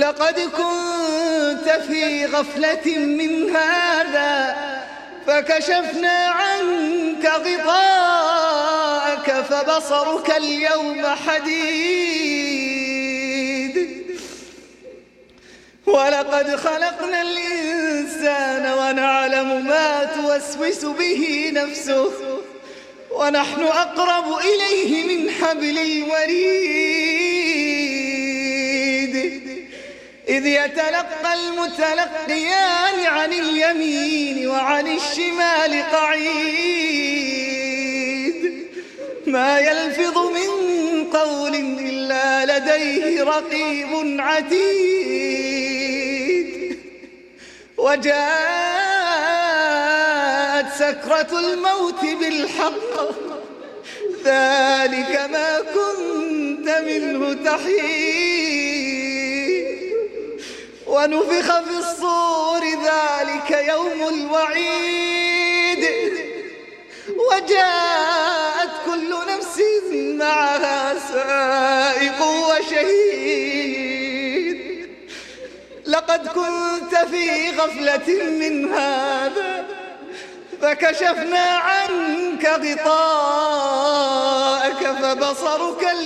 لقد كنت في غفلة من هذا فكشفنا عنك غطاءك فبصرك اليوم حديد ولقد خلقنا الإنسان ونعلم ما توسوس به نفسه ونحن أقرب إليه من حبل الوريد إذ يتلقى المتلقيان عن اليمين وعن الشمال قعيد ما يلفظ من قول إلا لديه رقيب عتيد وجاءت سكرة الموت بالحق ذلك ما كنت منه تحيد ونفخ في الصور ذلك يوم الوعيد وجاءت كل نفس معها سائق وشهيد لقد كنت في غفلة من هذا فكشفنا عنك غطاءك فبصرك